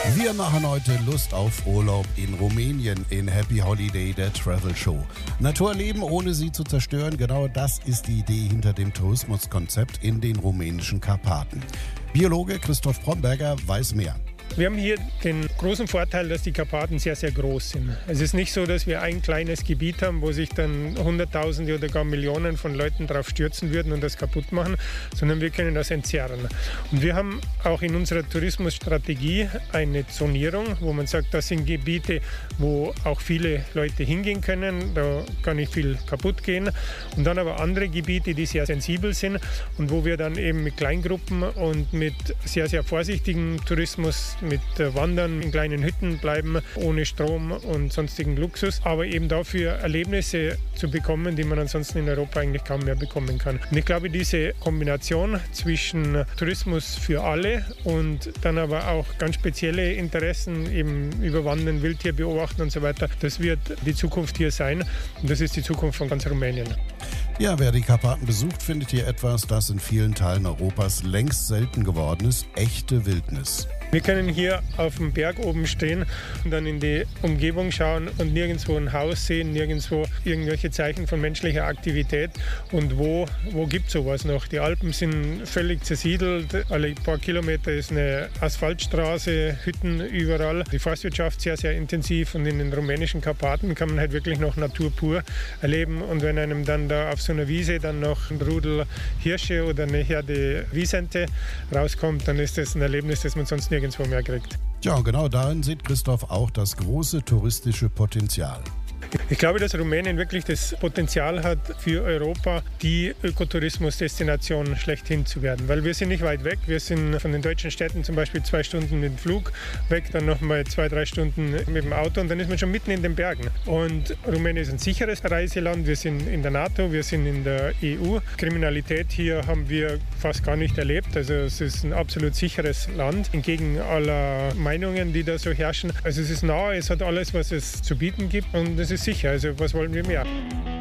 Wir machen heute Lust auf Urlaub in Rumänien in Happy Holiday, der Travel Show. Natur erleben, ohne sie zu zerstören, genau das ist die Idee hinter dem Tourismuskonzept in den rumänischen Karpaten. Biologe Christoph Bromberger weiß mehr. Wir haben hier den großen Vorteil, dass die Karpaten sehr, sehr groß sind. Es ist nicht so, dass wir ein kleines Gebiet haben, wo sich dann Hunderttausende oder gar Millionen von Leuten drauf stürzen würden und das kaputt machen, sondern wir können das entzerren. Und wir haben auch in unserer Tourismusstrategie eine Zonierung, wo man sagt, das sind Gebiete, wo auch viele Leute hingehen können, da kann nicht viel kaputt gehen. Und dann aber andere Gebiete, die sehr sensibel sind und wo wir dann eben mit Kleingruppen und mit sehr, sehr vorsichtigem Tourismus, mit Wandern in kleinen Hütten bleiben, ohne Strom und sonstigen Luxus, aber eben dafür Erlebnisse zu bekommen, die man ansonsten in Europa eigentlich kaum mehr bekommen kann. Und ich glaube, diese Kombination zwischen Tourismus für alle und dann aber auch ganz spezielle Interessen, eben über Wandern, Wildtier beobachten und so weiter, das wird die Zukunft hier sein und das ist die Zukunft von ganz Rumänien. Ja, wer die Karpaten besucht, findet hier etwas, das in vielen Teilen Europas längst selten geworden ist: echte Wildnis. Wir können hier auf dem Berg oben stehen und dann in die Umgebung schauen und nirgendwo ein Haus sehen, nirgendwo irgendwelche Zeichen von menschlicher Aktivität. Und wo gibt es sowas noch? Die Alpen sind völlig zersiedelt, alle paar Kilometer ist eine Asphaltstraße, Hütten überall. Die Forstwirtschaft sehr, sehr intensiv und in den rumänischen Karpaten kann man halt wirklich noch Natur pur erleben. Und wenn einem dann da auf so einer Wiese dann noch ein Rudel Hirsche oder eine Herde Wisente rauskommt, dann ist das ein Erlebnis, das man sonst nirgendwo mehr kriegt. Ja, und genau darin sieht Christoph auch das große touristische Potenzial. Ich glaube, dass Rumänien wirklich das Potenzial hat, für Europa die Ökotourismusdestination schlechthin zu werden. Weil wir sind nicht weit weg. Wir sind von den deutschen Städten zum Beispiel 2 Stunden mit dem Flug weg, dann nochmal 2-3 Stunden mit dem Auto und dann ist man schon mitten in den Bergen. Und Rumänien ist ein sicheres Reiseland. Wir sind in der NATO, wir sind in der EU. Kriminalität hier haben wir fast gar nicht erlebt. Also es ist ein absolut sicheres Land, entgegen aller Meinungen, die da so herrschen. Also es ist nah, es hat alles, was es zu bieten gibt und es ist sicher. Also was wollen wir mehr?